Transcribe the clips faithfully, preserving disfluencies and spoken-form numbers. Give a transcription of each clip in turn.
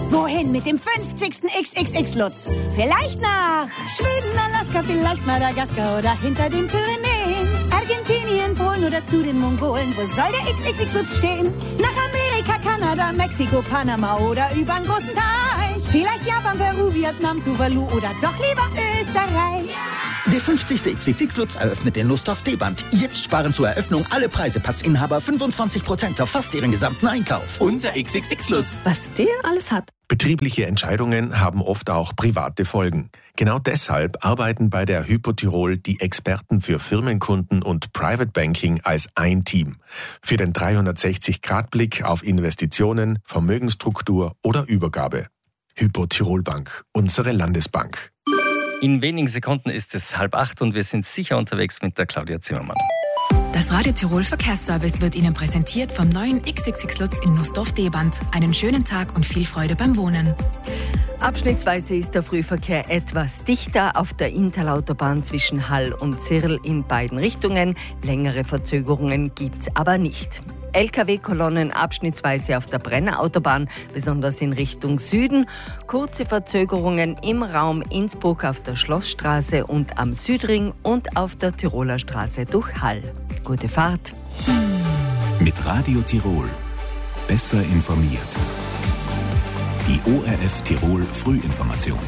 Wohin mit dem fünfzigsten X X X-Lutz? Vielleicht nach Schweden, Alaska, vielleicht Madagaskar oder hinter den Pyrenäen. Argentinien, Polen oder zu den Mongolen. Wo soll der X X X-Lutz stehen? Nach Amerika, Kanada, Mexiko, Panama oder übern großen Teich. Vielleicht Japan, Peru, Vietnam, Tuvalu oder doch lieber Österreich. Der fünfzigste X X X-Lutz eröffnet in Lusthof D-Band. Jetzt sparen zur Eröffnung alle Preisepassinhaber fünfundzwanzig Prozent auf fast ihren gesamten Einkauf. Unser X X X-Lutz. Was der alles hat. Betriebliche Entscheidungen haben oft auch private Folgen. Genau deshalb arbeiten bei der Hypo Tirol die Experten für Firmenkunden und Private Banking als ein Team. Für den dreihundertsechzig Grad Blick auf Investitionen, Vermögensstruktur oder Übergabe. Hypo Tirol Bank, unsere Landesbank. In wenigen Sekunden ist es halb acht und wir sind sicher unterwegs mit der Claudia Zimmermann. Das Radio Tirol Verkehrsservice wird Ihnen präsentiert vom neuen X X X-Lutz in Nussdorf D-Band. Einen schönen Tag und viel Freude beim Wohnen. Abschnittsweise ist der Frühverkehr etwas dichter auf der Inntal-Autobahn zwischen Hall und Zirl in beiden Richtungen. Längere Verzögerungen gibt's aber nicht. L K W-Kolonnen abschnittsweise auf der Brenner Autobahn, besonders in Richtung Süden. Kurze Verzögerungen im Raum Innsbruck auf der Schlossstraße und am Südring und auf der Tiroler Straße durch Hall. Gute Fahrt. Mit Radio Tirol. Besser informiert. Die O R F Tirol Frühinformation.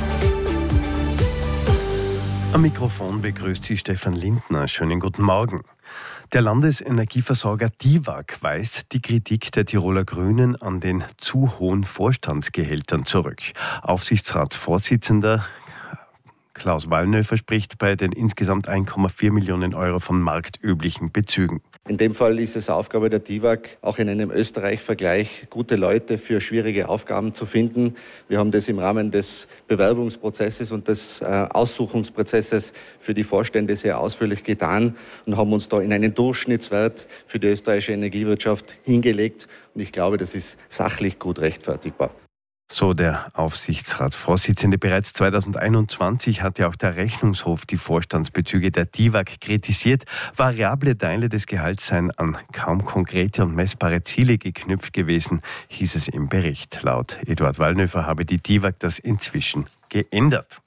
Am Mikrofon begrüßt Sie Stefan Lindner. Schönen guten Morgen. Der Landesenergieversorger D I W A G weist die Kritik der Tiroler Grünen an den zu hohen Vorstandsgehältern zurück. Aufsichtsratsvorsitzender Klaus Wallnöfer spricht bei den insgesamt eins Komma vier Millionen Euro von marktüblichen Bezügen. In dem Fall ist es Aufgabe der D I W A G, auch in einem Österreich-Vergleich gute Leute für schwierige Aufgaben zu finden. Wir haben das im Rahmen des Bewerbungsprozesses und des äh, Aussuchungsprozesses für die Vorstände sehr ausführlich getan und haben uns da in einen Durchschnittswert für die österreichische Energiewirtschaft hingelegt. Und ich glaube, das ist sachlich gut rechtfertigbar. So der Aufsichtsratsvorsitzende. Bereits zweitausendeinundzwanzig hatte auch der Rechnungshof die Vorstandsbezüge der D I W A G kritisiert. Variable Teile des Gehalts seien an kaum konkrete und messbare Ziele geknüpft gewesen, hieß es im Bericht. Laut Eduard Wallnöfer habe die D I W A G das inzwischen geändert.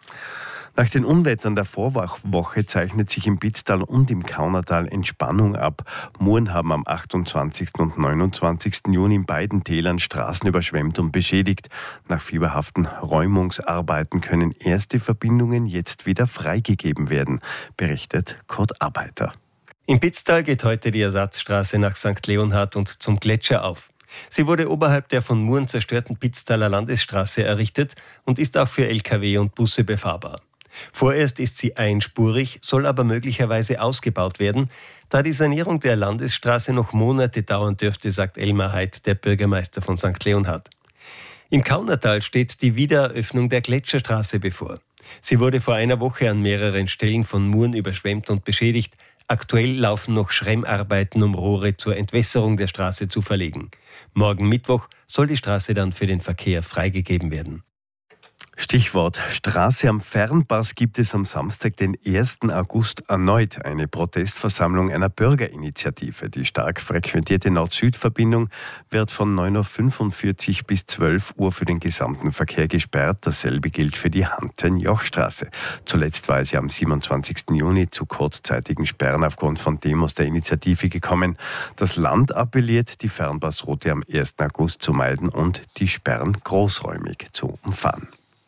Nach den Unwettern der Vorwoche zeichnet sich im Pitztal und im Kaunertal Entspannung ab. Muren haben am achtundzwanzigsten und neunundzwanzigsten Juni in beiden Tälern Straßen überschwemmt und beschädigt. Nach fieberhaften Räumungsarbeiten können erste Verbindungen jetzt wieder freigegeben werden, berichtet Kurt Arbeiter. Im Pitztal geht heute die Ersatzstraße nach Sankt Leonhard und zum Gletscher auf. Sie wurde oberhalb der von Muren zerstörten Pitztaler Landesstraße errichtet und ist auch für L K W und Busse befahrbar. Vorerst ist sie einspurig, soll aber möglicherweise ausgebaut werden, da die Sanierung der Landesstraße noch Monate dauern dürfte, sagt Elmar Heid, der Bürgermeister von Sankt Leonhard. Im Kaunertal steht die Wiedereröffnung der Gletscherstraße bevor. Sie wurde vor einer Woche an mehreren Stellen von Muren überschwemmt und beschädigt. Aktuell laufen noch Schremmarbeiten, um Rohre zur Entwässerung der Straße zu verlegen. Morgen Mittwoch soll die Straße dann für den Verkehr freigegeben werden. Stichwort Straße am Fernpass gibt es am Samstag, den ersten August, erneut eine Protestversammlung einer Bürgerinitiative. Die stark frequentierte Nord-Süd-Verbindung wird von neun Uhr fünfundvierzig bis zwölf Uhr für den gesamten Verkehr gesperrt. Dasselbe gilt für die Hanten-Joch-Straße. Zuletzt war es ja am siebenundzwanzigsten Juni zu kurzzeitigen Sperren aufgrund von Demos der Initiative gekommen. Das Land appelliert, die Fernpassroute am ersten August zu meiden und die Sperren großräumig zu umfahren.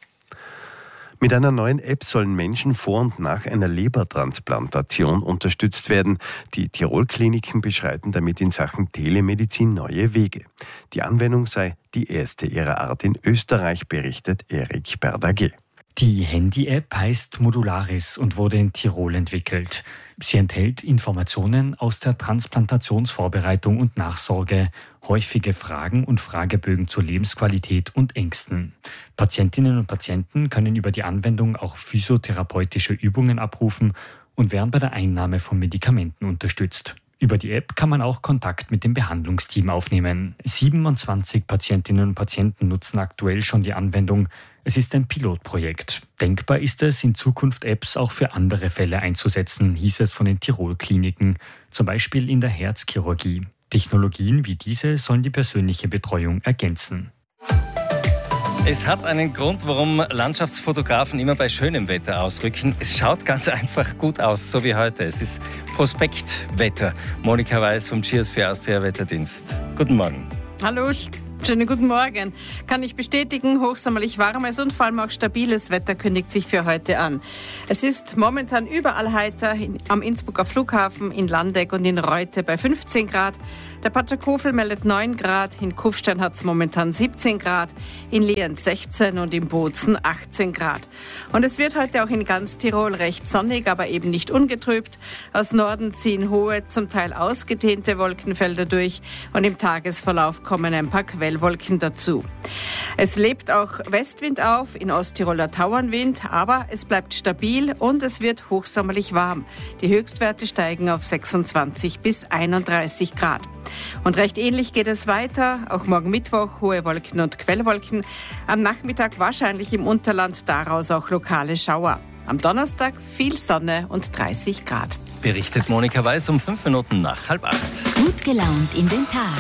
Mit einer neuen App sollen Menschen vor und nach einer Lebertransplantation unterstützt werden. Die Tirol-Kliniken beschreiten damit in Sachen Telemedizin neue Wege. Die Anwendung sei die erste ihrer Art in Österreich, berichtet Erik Berdage. Die Handy-App heißt Modularis und wurde in Tirol entwickelt. Sie enthält Informationen aus der Transplantationsvorbereitung und Nachsorge, häufige Fragen und Fragebögen zur Lebensqualität und Ängsten. Patientinnen und Patienten können über die Anwendung auch physiotherapeutische Übungen abrufen und werden bei der Einnahme von Medikamenten unterstützt. Über die App kann man auch Kontakt mit dem Behandlungsteam aufnehmen. siebenundzwanzig Patientinnen und Patienten nutzen aktuell schon die Anwendung. Es ist ein Pilotprojekt. Denkbar ist es, in Zukunft Apps auch für andere Fälle einzusetzen, hieß es von den Tirol-Kliniken, zum Beispiel in der Herzchirurgie. Technologien wie diese sollen die persönliche Betreuung ergänzen. Es hat einen Grund, warum Landschaftsfotografen immer bei schönem Wetter ausrücken. Es schaut ganz einfach gut aus, so wie heute. Es ist Prospektwetter. Monika Weiß vom Geosphere Austria Wetterdienst. Guten Morgen. Hallo, schönen guten Morgen. Kann ich bestätigen, hochsommerlich warmes und vor allem auch stabiles Wetter kündigt sich für heute an. Es ist momentan überall heiter, in, am Innsbrucker Flughafen, in Landeck und in Reute bei fünfzehn Grad. Der Patschakofel meldet neun Grad, in Kufstein hat es momentan siebzehn Grad, in Lienz sechzehn und in Bozen achtzehn Grad. Und es wird heute auch in ganz Tirol recht sonnig, aber eben nicht ungetrübt. Aus Norden ziehen hohe, zum Teil ausgedehnte Wolkenfelder durch und im Tagesverlauf kommen ein paar Quellwolken dazu. Es lebt auch Westwind auf, in Osttiroler Tauernwind, aber es bleibt stabil und es wird hochsommerlich warm. Die Höchstwerte steigen auf sechsundzwanzig bis einunddreißig Grad. Und recht ähnlich geht es weiter, auch morgen Mittwoch hohe Wolken und Quellwolken. Am Nachmittag wahrscheinlich im Unterland, daraus auch lokale Schauer. Am Donnerstag viel Sonne und dreißig Grad. Berichtet Monika Weiß um fünf Minuten nach halb acht. Gut gelaunt in den Tag.